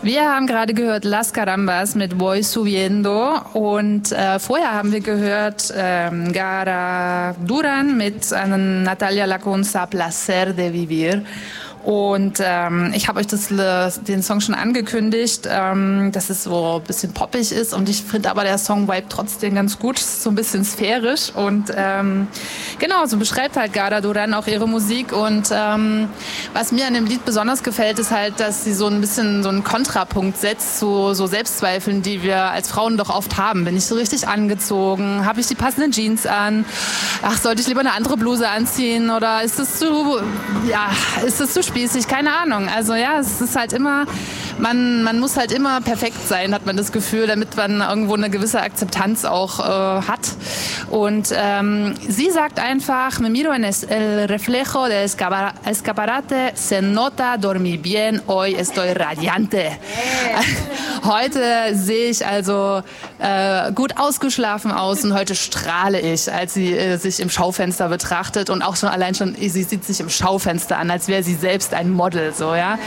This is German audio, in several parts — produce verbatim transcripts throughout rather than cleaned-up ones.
Wir haben gerade gehört Las Carambas mit Voy Subiendo und äh, vorher haben wir gehört ähm, Gara Duran mit äh, Natalia Lacunza, Placer de Vivir. Und ähm, ich habe euch das, den Song schon angekündigt, ähm, dass es so ein bisschen poppig ist und ich finde aber der Song vibe trotzdem ganz gut, ist so ein bisschen sphärisch und ähm, genau, so beschreibt halt Gara Duran auch ihre Musik und ähm, was mir an dem Lied besonders gefällt, ist halt, dass sie so ein bisschen so einen Kontrapunkt setzt zu so Selbstzweifeln, die wir als Frauen doch oft haben. Bin ich so richtig angezogen? Habe ich die passenden Jeans an? Ach, sollte ich lieber eine andere Bluse anziehen oder ist das zu, ja, ist das zu spät? Spießig, keine Ahnung. Also ja, es ist halt immer, man, man muss halt immer perfekt sein, hat man das Gefühl, damit man irgendwo eine gewisse Akzeptanz auch äh, hat. Und ähm, sie sagt einfach, me miro en el reflejo del escaparate, se nota, dormí bien, hoy estoy radiante. Yeah. Heute sehe ich also äh, gut ausgeschlafen aus und heute strahle ich, als sie äh, sich im Schaufenster betrachtet und auch schon allein schon, sie sieht sich im Schaufenster an, als wäre sie selbst ein Model, so, ja.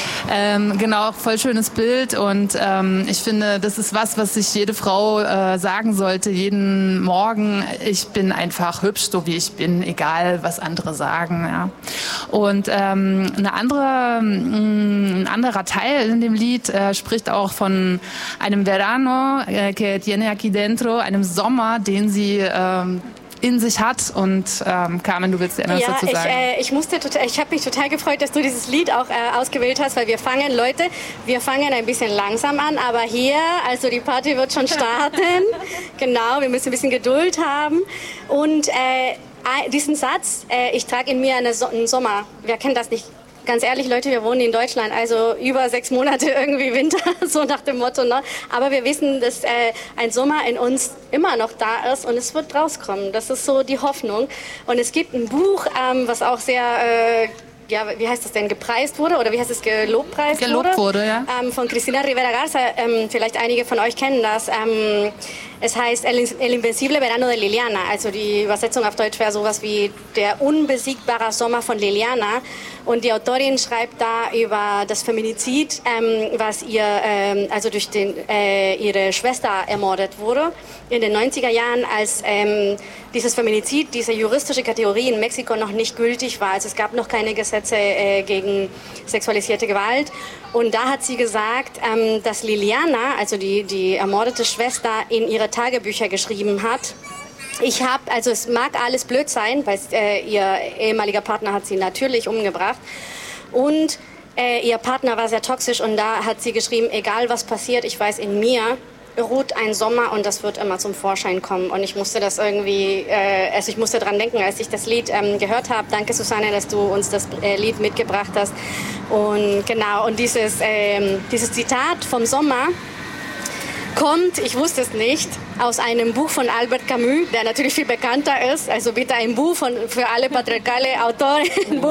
Ähm, genau, voll schönes Bild und ähm, ich finde, das ist was, was sich jede Frau äh, sagen sollte, jeden Morgen, ich bin einfach hübsch, so wie ich bin, egal, was andere sagen, ja. Und ähm, eine andere, mh, ein anderer Teil in dem Lied äh, spricht auch von einem Verano äh, que tiene aquí dentro, einem Sommer, den sie ähm, in sich hat. Und ähm, Carmen, du willst dir etwas ja, dazu sagen? Ich, äh, ich musste total, ich habe mich total gefreut, dass du dieses Lied auch äh, ausgewählt hast, weil wir fangen, Leute, wir fangen ein bisschen langsam an, aber hier, also die Party wird schon starten. Genau, wir müssen ein bisschen Geduld haben. Und äh, diesen Satz, äh, ich trage in mir eine so einen Sommer, wer kennt das nicht? Ganz ehrlich, Leute, wir wohnen in Deutschland, also über sechs Monate irgendwie Winter, so nach dem Motto. Ne? Aber wir wissen, dass äh, ein Sommer in uns immer noch da ist und es wird rauskommen. Das ist so die Hoffnung. Und es gibt ein Buch, ähm, was auch sehr... Äh, ja, wie heißt das denn, gepreist wurde oder wie heißt es, gelobpreist Gelobt wurde? wurde, ja. Ähm, von Cristina Rivera Garza, ähm, vielleicht einige von euch kennen das. Ähm, es heißt El, El Invencible Verano de Liliana, also die Übersetzung auf Deutsch wäre sowas wie der unbesiegbare Sommer von Liliana. Und die Autorin schreibt da über das Feminizid, ähm, was ihr, ähm, also durch den, äh, ihre Schwester ermordet wurde in den neunziger Jahren, als ähm, dieses Feminizid, diese juristische Kategorie in Mexiko noch nicht gültig war. Also es gab noch keine Gesetze äh, gegen sexualisierte Gewalt. Und da hat sie gesagt, ähm, dass Liliana, also die, die ermordete Schwester, in ihre Tagebücher geschrieben hat. Ich habe, also es mag alles blöd sein, weil äh, ihr ehemaliger Partner hat sie natürlich umgebracht und äh, ihr Partner war sehr toxisch und da hat sie geschrieben, egal was passiert, ich weiß, in mir ruht ein Sommer und das wird immer zum Vorschein kommen und ich musste das irgendwie, äh, also ich musste dran denken, als ich das Lied ähm, gehört habe. Danke, Susanne, dass du uns das äh, Lied mitgebracht hast und genau, und dieses, ähm, dieses Zitat vom Sommer kommt, ich wusste es nicht, aus einem Buch von Albert Camus, der natürlich viel bekannter ist. Also bitte ein Buch von, für alle patriarchale Autoren.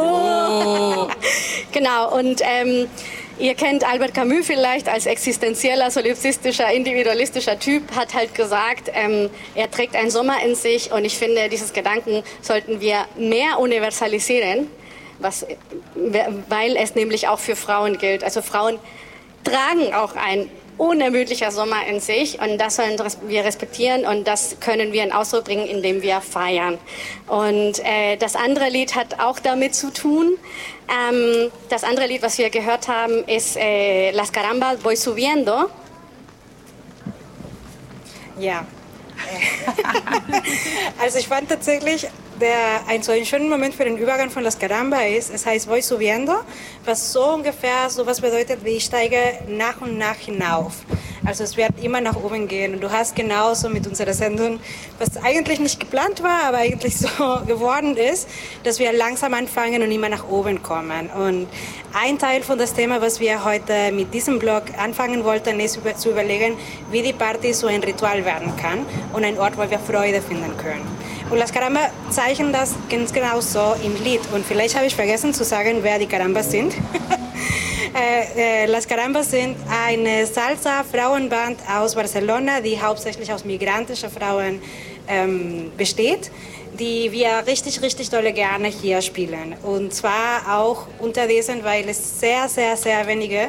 Oh. Genau, und ähm, ihr kennt Albert Camus vielleicht als existenzieller, solipsistischer, individualistischer Typ, hat halt gesagt, ähm, er trägt einen Sommer in sich und ich finde, dieses Gedanken sollten wir mehr universalisieren, was, weil es nämlich auch für Frauen gilt. Also Frauen tragen auch ein unermüdlicher Sommer in sich und das sollen wir respektieren und das können wir in Ausdruck bringen, indem wir feiern. Und äh, das andere Lied hat auch damit zu tun. Ähm, das andere Lied, was wir gehört haben, ist äh, Las Carambas, Voy Subiendo. Ja. Also ich fand tatsächlich, der, ein so ein schöner Moment für den Übergang von Las Carambas ist, es heißt Voy Subiendo, was so ungefähr so was bedeutet, wie ich steige nach und nach hinauf. Also es wird immer nach oben gehen und du hast genauso mit unserer Sendung, was eigentlich nicht geplant war, aber eigentlich so geworden ist, dass wir langsam anfangen und immer nach oben kommen. Und ein Teil von das Thema, was wir heute mit diesem Blog anfangen wollten, ist über, zu überlegen, wie die Party so ein Ritual werden kann und ein Ort, wo wir Freude finden können. Und Las Carambas zeichnen das ganz genau so im Lied. Und vielleicht habe ich vergessen zu sagen, wer die Carambas sind. äh, äh, Las Carambas sind eine Salsa-Frauenband aus Barcelona, die hauptsächlich aus migrantischen Frauen ähm, besteht, die wir richtig, richtig dolle gerne hier spielen. Und zwar auch unterdessen, weil es sehr, sehr, sehr wenige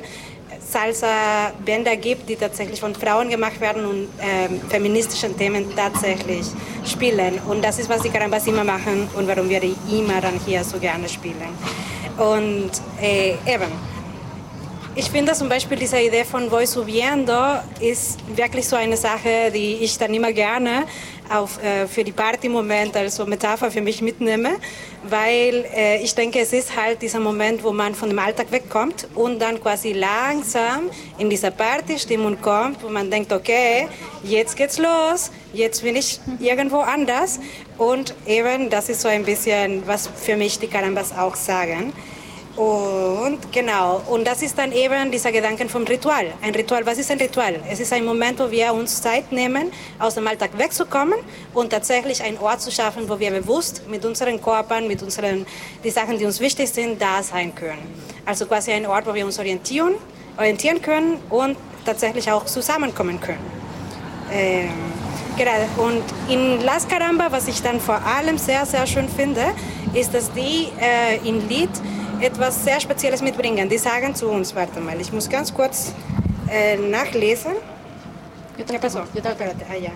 Salsa-Bänder gibt, die tatsächlich von Frauen gemacht werden und ähm, feministischen Themen tatsächlich spielen. Und das ist, was die Carambas immer machen und warum wir die immer dann hier so gerne spielen. Und äh, eben, ich finde zum Beispiel diese Idee von Voy Subiendo ist wirklich so eine Sache, die ich dann immer gerne auf, äh, für die Party-Momente als so Metapher für mich mitnehme, weil äh, ich denke, es ist halt dieser Moment, wo man von dem Alltag wegkommt und dann quasi langsam in diese Party-Stimmung kommt, wo man denkt, okay, jetzt geht's los, jetzt bin ich irgendwo anders und eben das ist so ein bisschen, was für mich die Carambas auch sagen. Und genau, und das ist dann eben dieser Gedanke vom Ritual. Ein Ritual, was ist ein Ritual? Es ist ein Moment, wo wir uns Zeit nehmen, aus dem Alltag wegzukommen und tatsächlich einen Ort zu schaffen, wo wir bewusst mit unseren Körpern, mit unseren, die Sachen, die uns wichtig sind, da sein können. Also quasi ein Ort, wo wir uns orientieren, orientieren können und tatsächlich auch zusammenkommen können. Ähm, Gerade. Und in Las Carambas, was ich dann vor allem sehr, sehr schön finde, ist, dass die äh, im Lied etwas sehr Spezielles mitbringen. Die sagen zu uns, warte mal, ich muss ganz kurz äh, nachlesen. Yo te lo tengo, yo te lo tengo. Ah, ya.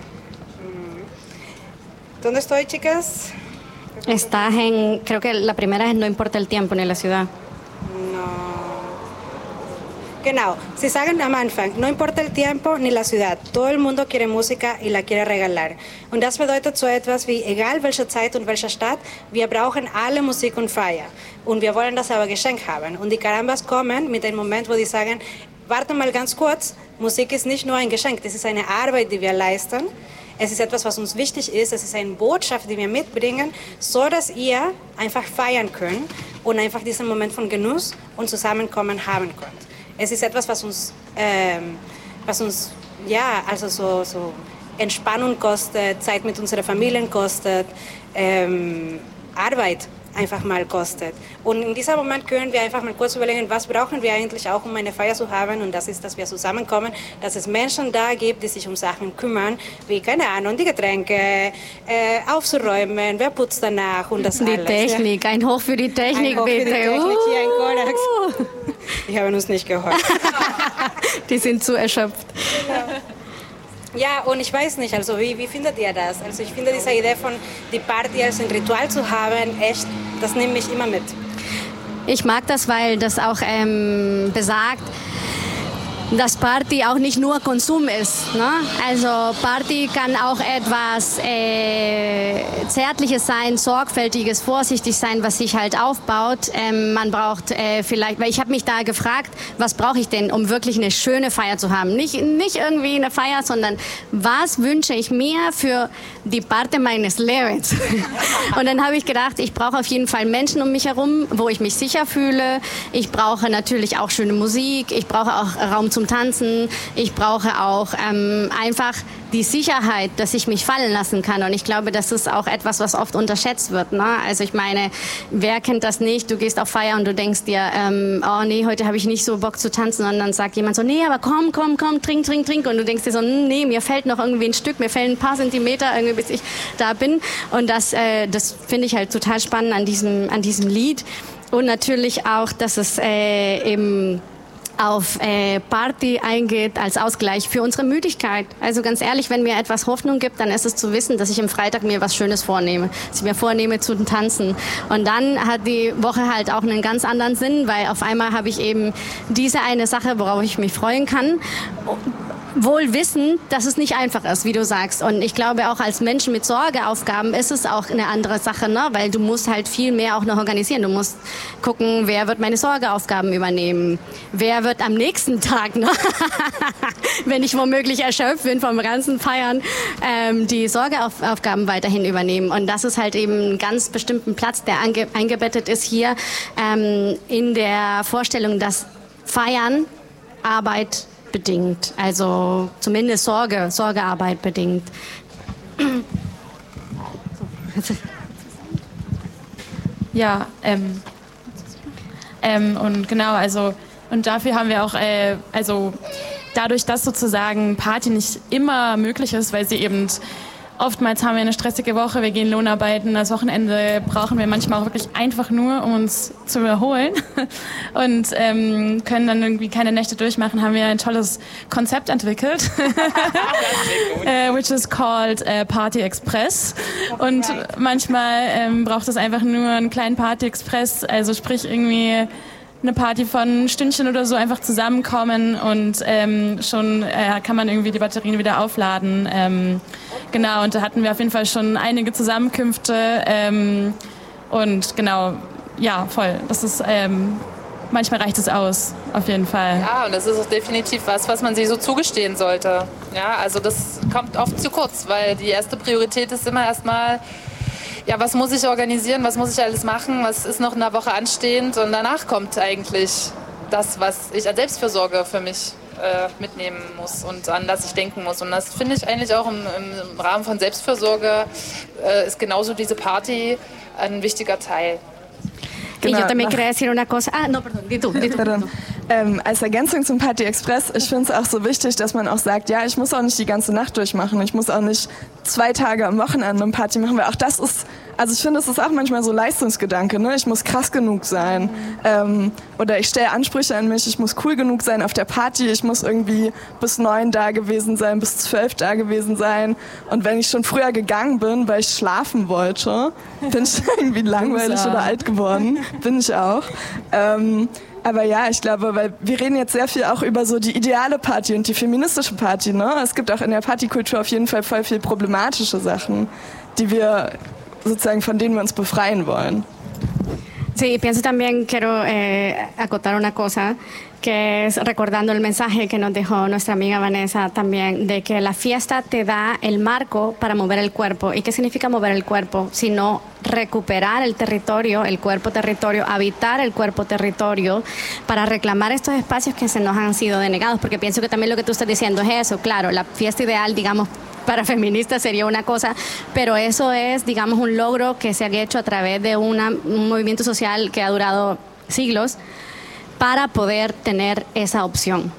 ¿Dónde estoy, chicas? Estás en, creo que la primera es No importa el tiempo ni la ciudad. No. Genau, sie sagen am Anfang, no importa el tiempo ni la ciudad, todo el mundo quiere música y la quiere regalar. Und das bedeutet so etwas wie, egal welche Zeit und welche Stadt, wir brauchen alle Musik und Feier. Und wir wollen das aber geschenkt haben. Und die Carambas kommen mit einem Moment, wo die sagen, warte mal ganz kurz, Musik ist nicht nur ein Geschenk, das ist eine Arbeit, die wir leisten. Es ist etwas, was uns wichtig ist, es ist eine Botschaft, die wir mitbringen, so dass ihr einfach feiern könnt und einfach diesen Moment von Genuss und Zusammenkommen haben könnt. Es ist etwas, was uns, ähm, was uns ja, also so, so Entspannung kostet, Zeit mit unseren Familien kostet, ähm, Arbeit einfach mal kostet. Und in diesem Moment können wir einfach mal kurz überlegen, was brauchen wir eigentlich auch, um eine Feier zu haben. Und das ist, dass wir zusammenkommen, dass es Menschen da gibt, die sich um Sachen kümmern, wie, keine Ahnung, die Getränke äh, aufzuräumen, wer putzt danach und das die alles. Die Technik, ja. Ein Hoch für die Technik, ein Hoch bitte. Für die Technik, uh. hier ein Korax. Ich habe uns nicht gehört. Die sind zu erschöpft. Ja. Ja, und ich weiß nicht, also wie, wie findet ihr das? Also ich finde diese Idee von die Party als ein Ritual zu haben, echt, das nehme ich immer mit. Ich mag das, weil das auch ähm, besagt, dass Party auch nicht nur Konsum ist. Ne? Also Party kann auch etwas äh, Zärtliches sein, Sorgfältiges, vorsichtig sein, was sich halt aufbaut. Ähm, man braucht äh, vielleicht, weil ich habe mich da gefragt, was brauche ich denn, um wirklich eine schöne Feier zu haben? Nicht, nicht irgendwie eine Feier, sondern was wünsche ich mir für die Parte meines Lebens? Und dann habe ich gedacht, ich brauche auf jeden Fall Menschen um mich herum, wo ich mich sicher fühle. Ich brauche natürlich auch schöne Musik. Ich brauche auch Raum zum Tanzen. Ich brauche auch ähm, einfach die Sicherheit, dass ich mich fallen lassen kann. Und ich glaube, das ist auch etwas, was oft unterschätzt wird. Ne? Also ich meine, wer kennt das nicht? Du gehst auf Feier und du denkst dir, ähm, oh nee, heute habe ich nicht so Bock zu tanzen. Und dann sagt jemand so, nee, aber komm, komm, komm, trink, trink, trink. Und du denkst dir so, nee, mir fällt noch irgendwie ein Stück, mir fällen ein paar Zentimeter, irgendwie, bis ich da bin. Und das, äh, das finde ich halt total spannend an diesem, an diesem Lied. Und natürlich auch, dass es äh, eben auf äh, Party eingeht als Ausgleich für unsere Müdigkeit. Also ganz ehrlich, wenn mir etwas Hoffnung gibt, dann ist es zu wissen, dass ich am Freitag mir was Schönes vornehme. Dass ich mir vornehme zu tanzen. Und dann hat die Woche halt auch einen ganz anderen Sinn, weil auf einmal habe ich eben diese eine Sache, worauf ich mich freuen kann. Wohl wissen, dass es nicht einfach ist, wie du sagst. Und ich glaube, auch als Menschen mit Sorgeaufgaben ist es auch eine andere Sache, ne? Weil du musst halt viel mehr auch noch organisieren. Du musst gucken, wer wird meine Sorgeaufgaben übernehmen? Wer wird am nächsten Tag, ne? wenn ich womöglich erschöpft bin vom ganzen Feiern, ähm, die Sorgeaufgaben weiterhin übernehmen. Und das ist halt eben einen ganz bestimmten Platz, der ange- eingebettet ist hier ähm, in der Vorstellung, dass Feiern Arbeit bedingt, also zumindest Sorge, Sorgearbeit bedingt. Ja, ähm, ähm, und genau, also und dafür haben wir auch, äh, also dadurch, dass sozusagen Party nicht immer möglich ist, weil sie eben oftmals haben wir eine stressige Woche, wir gehen Lohnarbeiten, das Wochenende brauchen wir manchmal auch wirklich einfach nur, um uns zu erholen und ähm, können dann irgendwie keine Nächte durchmachen, haben wir ein tolles Konzept entwickelt, uh, which is called uh, Party Express. Und manchmal ähm, braucht es einfach nur einen kleinen Party Express, also sprich irgendwie eine Party von ein Stündchen oder so, einfach zusammenkommen und ähm, schon äh, kann man irgendwie die Batterien wieder aufladen. Ähm, genau, und da hatten wir auf jeden Fall schon einige Zusammenkünfte ähm, und genau, ja, voll. Das ist, ähm, manchmal reicht es aus, auf jeden Fall. Ja, und das ist auch definitiv was, was man sich so zugestehen sollte. Ja, also das kommt oft zu kurz, weil die erste Priorität ist immer erstmal, ja, was muss ich organisieren, was muss ich alles machen, was ist noch in der Woche anstehend und danach kommt eigentlich das, was ich als Selbstfürsorge für mich äh, mitnehmen muss und an das ich denken muss. Und das finde ich eigentlich auch im, im Rahmen von Selbstfürsorge äh, ist genauso diese Party ein wichtiger Teil. Genau. Y yo también quería decir una cosa. Ah, no, perdón, di tú, di tú. Pardon. Ähm, als Ergänzung zum Party Express, ich finde es auch so wichtig, dass man auch sagt, ja, ich muss auch nicht die ganze Nacht durchmachen, ich muss auch nicht zwei Tage am Wochenende eine Party machen, weil auch das ist, also ich finde, es ist auch manchmal so Leistungsgedanke, ne? Ich muss krass genug sein mhm. ähm, oder ich stelle Ansprüche an mich, ich muss cool genug sein auf der Party, ich muss irgendwie bis neun da gewesen sein, bis zwölf da gewesen sein und wenn ich schon früher gegangen bin, weil ich schlafen wollte, bin ich irgendwie langweilig oder alt geworden, bin ich auch. Ähm, Aber ja, ich glaube, weil wir reden jetzt sehr viel auch über so die ideale Party und die feministische Party, ne? Es gibt auch in der Partykultur auf jeden Fall voll viel problematische Sachen, die wir sozusagen, von denen wir uns befreien wollen. Sí, pienso también, quiero eh, acotar una cosa, que es recordando el mensaje que nos dejó nuestra amiga Vanessa también, de que la fiesta te da el marco para mover el cuerpo. ¿Y qué significa mover el cuerpo? Sino recuperar el territorio, el cuerpo-territorio, habitar el cuerpo-territorio para reclamar estos espacios que se nos han sido denegados. Porque pienso que también lo que tú estás diciendo es eso. Claro, la fiesta ideal, digamos, para feministas sería una cosa, pero eso es, digamos, un logro que se ha hecho a través de una, un movimiento social que ha durado siglos para poder tener esa opción.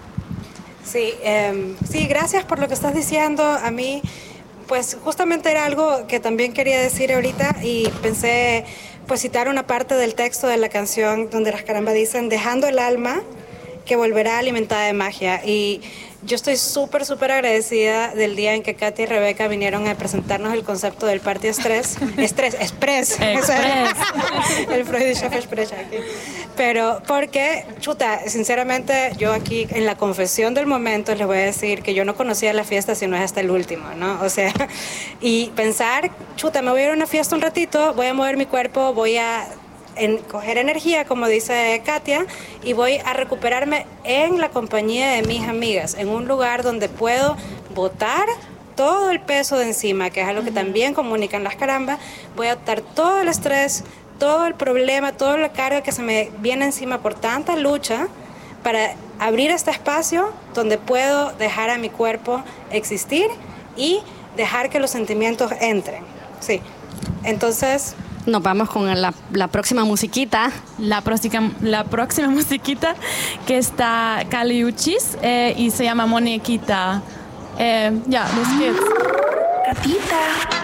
Sí, eh, sí, gracias por lo que estás diciendo. A mí, pues justamente era algo que también quería decir ahorita y pensé, pues citar una parte del texto de la canción donde las carambas dicen, dejando el alma que volverá alimentada de magia. Y yo estoy súper, súper agradecida del día en que Katia y Rebeca vinieron a presentarnos el concepto del Party Estrés. Estrés, Express. Express. El Freudisch Express aquí. Pero porque, chuta, sinceramente, yo aquí en la confesión del momento les voy a decir que yo no conocía la fiesta si no es hasta el último, ¿no? O sea, y pensar, chuta, me voy a ir a una fiesta un ratito, voy a mover mi cuerpo, voy a en coger energía, como dice Katia, y voy a recuperarme en la compañía de mis amigas, en un lugar donde puedo botar todo el peso de encima, que es algo que también comunican las carambas. Voy a botar todo el estrés, todo el problema, toda la carga que se me viene encima por tanta lucha, para abrir este espacio donde puedo dejar a mi cuerpo existir y dejar que los sentimientos entren. Sí, entonces... Nos vamos con la, la próxima musiquita. La próxima, la próxima musiquita que está Kali Uchis eh, y se llama Muñequita. Eh, ja, los geht's. Gatita.